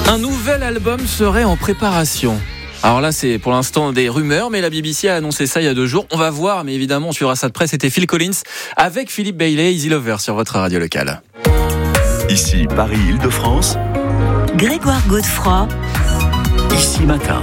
Un nouvel album serait en préparation. Alors là, c'est pour l'instant des rumeurs, mais la BBC a annoncé ça il y a 2 jours. On va voir, mais évidemment, on suivra ça de près. C'était Phil Collins avec Philippe Bailey, Easy Lover sur votre radio locale. Ici Paris-Île-de-France. Grégoire Godefroy. Ici Matin.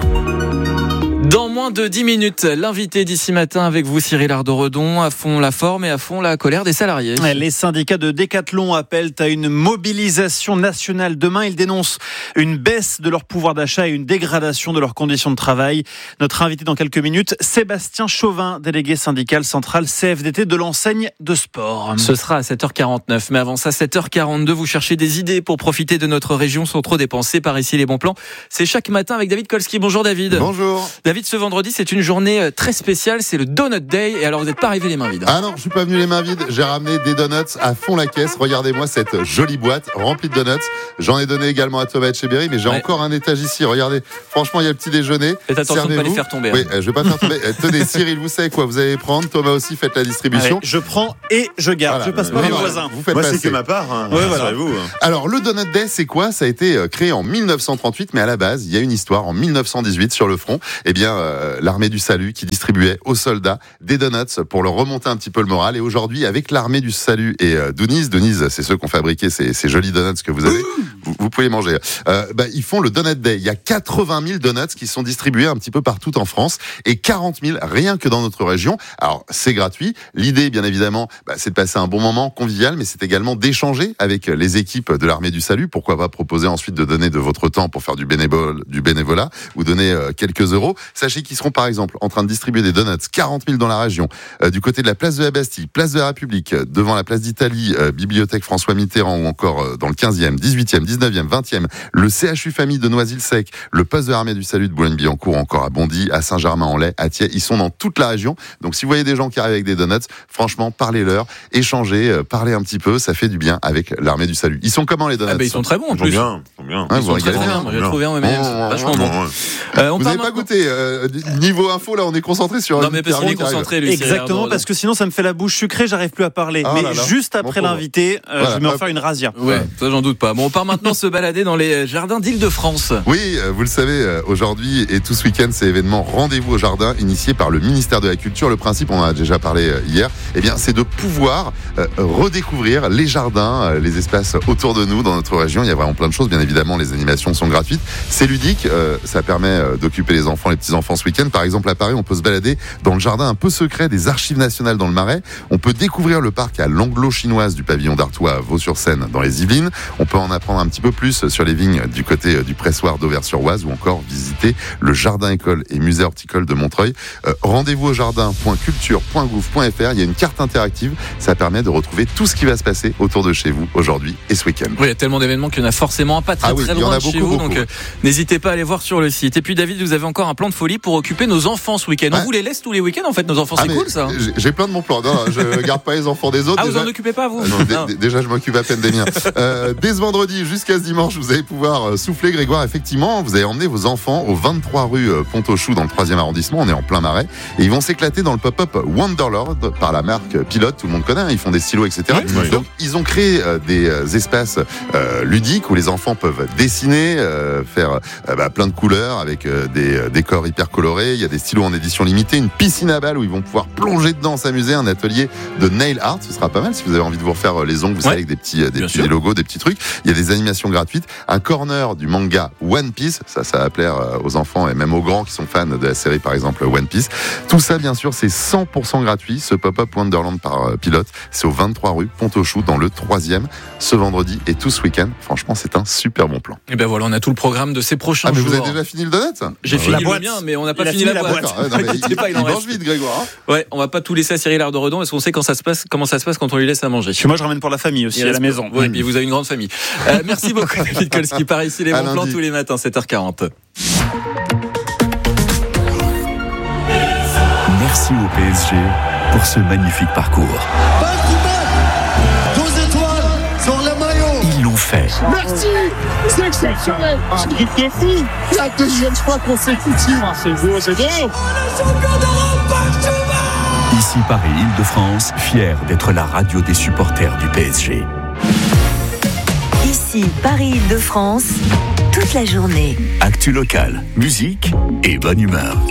Dans moins de 10 minutes, l'invité d'ici matin avec vous, Cyril Ardo-Redon, à fond la forme et à fond la colère des salariés. Les syndicats de Decathlon appellent à une mobilisation nationale demain. Ils dénoncent une baisse de leur pouvoir d'achat et une dégradation de leurs conditions de travail. Notre invité dans quelques minutes, Sébastien Chauvin, délégué syndical central CFDT de l'enseigne de sport. Ce sera à 7h49, mais avant ça, 7h42, vous cherchez des idées pour profiter de notre région sans trop dépenser. Par ici, les bons plans. C'est chaque matin avec David Kolski. Bonjour David. Bonjour. David, ce vendredi, c'est une journée très spéciale, c'est le Donut Day. Et alors, vous n'êtes pas arrivé les mains vides. Ah non, je suis pas venu les mains vides. J'ai ramené des donuts à fond la caisse. Regardez-moi cette jolie boîte remplie de donuts. J'en ai donné également à Thomas Etcheberry, mais j'ai encore un étage ici. Regardez, franchement, il y a le petit déjeuner. Faites attention de ne pas les faire tomber. Oui, je vais pas faire tomber. Tenez, Cyril, vous savez quoi? Vous allez prendre. Thomas aussi, faites la distribution. Allez, je prends et je garde. Voilà, je passe par mes voisins. Vous faites Moi, passer. c'est que ma part. Hein. Ouais, voilà. Vous. Alors, le Donut Day, c'est quoi? Ça a été créé en 1938, mais à la base, il y a une histoire. En 1918, sur le front, eh bien, l'armée du salut qui distribuait aux soldats des donuts pour leur remonter un petit peu le moral. Et aujourd'hui, avec l'armée du salut et Denise, c'est ceux qui ont fabriqué ces jolis donuts que vous avez. Vous pouvez manger. Ils font le Donut Day. Il y a 80 000 donuts qui sont distribués un petit peu partout en France et 40 000 rien que dans notre région. Alors, c'est gratuit. L'idée, bien évidemment, c'est de passer un bon moment convivial, mais c'est également d'échanger avec les équipes de l'armée du salut. Pourquoi pas proposer ensuite de donner de votre temps pour faire du bénévolat ou donner quelques euros. Sachez qu'ils seront par exemple en train de distribuer des donuts, 40 000 dans la région, du côté de la place de la Bastille, place de la République, devant la place d'Italie, bibliothèque François Mitterrand ou encore dans le 15e, 18e, 19e, 20e, le CHU Famille de Noisy-le-Sec, le poste de l'armée du salut de Boulogne-Billancourt, encore à Bondy, à Saint-Germain-en-Laye, à Thiers. Ils sont dans toute la région. Donc si vous voyez des gens qui arrivent avec des donuts, franchement, parlez-leur, échangez, parlez un petit peu, ça fait du bien avec l'armée du salut. Ils sont comment les donuts? Ils sont très bons en plus. Ils sont bien. Hein, Ils sont très bien. Moi, j'ai trouvé un vachement bon. Vous n'avez pas goûté niveau info, là, on est concentré sur... Non, mais parce qu'on est concentré, lui. Exactement, parce que sinon ça me fait la bouche sucrée, j'arrive plus à parler. Ah mais là là. juste après l'invité, je vais m'en faire une razzia. Ouais, ça j'en doute pas. Bon, on part maintenant se balader dans les jardins d'Île-de-France. Oui, vous le savez, aujourd'hui et tout ce week-end, c'est événement Rendez-vous au jardin, initié par le ministère de la Culture. Le principe, on en a déjà parlé hier, c'est de pouvoir redécouvrir les jardins, les espaces autour de nous, dans notre région. Il y a vraiment plein de choses. Bien évidemment, les animations sont gratuites. C'est ludique, ça permet d'occuper les enfants, les petits-enfants ce week-end. Par exemple, à Paris, on peut se balader dans le jardin un peu secret des Archives nationales dans le Marais. On peut découvrir le parc à l'anglo-chinoise du pavillon d'Artois à Vaux-sur-Seine dans les Yvelines. On peut en apprendre un petit peu plus sur les vignes du côté du pressoir d'Auvers-sur-Oise ou encore visiter le jardin-école et musée horticole de Montreuil. Rendez-vous au jardin.culture.gouv.fr. Il y a une carte interactive. Ça permet de retrouver tout ce qui va se passer autour de chez vous aujourd'hui et ce week-end. Oui, il y a tellement d'événements qu'il y en a forcément un pas très loin de chez vous. Donc n'hésitez pas à aller voir sur le site. Et puis David, vous avez encore un plan de folie pour occuper nos enfants ce week-end. On vous les laisse tous les week-ends en fait, nos enfants. C'est cool ça. J'ai plein de bons plans. Non, je garde pas les enfants des autres. Ah, vous en occupez pas vous? Non, déjà je m'occupe à peine des miens. Dès ce vendredi jusqu'à ce dimanche, vous allez pouvoir souffler, Grégoire. Effectivement, vous allez emmener vos enfants au 23 rue Pont-aux-Choux dans le 3e arrondissement. On est en plein Marais et ils vont s'éclater dans le pop-up Wonderlord par la marque Pilote. Tout le monde connaît. Ils font des stylos, etc. Oui. Donc ils ont créé des espaces ludiques où les enfants peuvent dessiner, faire plein de couleurs avec des décors hyper colorés. Il y a des stylos en édition limitée, une piscine à balles où ils vont pouvoir plonger dedans, s'amuser, un atelier de nail art. Ce sera pas mal si vous avez envie de vous refaire les ongles, vous savez, avec des petits logos, des petits trucs. Il y a des animations gratuites, un corner du manga One Piece. Ça va plaire aux enfants et même aux grands qui sont fans de la série, par exemple One Piece. Tout ça, bien sûr, c'est 100% gratuit. Ce pop-up Wonderland par Pilote, c'est au 23 rue Pont-aux-Choux dans le 3e ce vendredi et tout ce week-end. Franchement, c'est un super bon plan. Et ben voilà, on a tout le programme de ces prochains jours. Mais vous avez déjà fini le donut? J'ai fini le mien, mais on n'a pas fini la boîte. Il mange vite, Grégoire. Ouais, on va pas tout laisser à Cyril Ardo-Redon parce qu'on sait comment ça se passe quand on lui laisse à manger. Puis moi, je ramène pour la famille aussi à la maison. Oui, et puis vous avez une grande famille. Merci beaucoup, David Kolski. Par ici, les bons plans tous les matins, 7h40. Merci au PSG pour ce magnifique parcours. Back-to-back, 12 étoiles sur le maillot. Ils l'ont fait. Merci, c'est exceptionnel. C'est la deuxième fois consécutive. C'est beau, c'est beau. Ici Paris-Île-de-France, fier d'être la radio des supporters du PSG. Ici Paris-Île-de-France. toute la journée. Actu locale, musique et bonne humeur.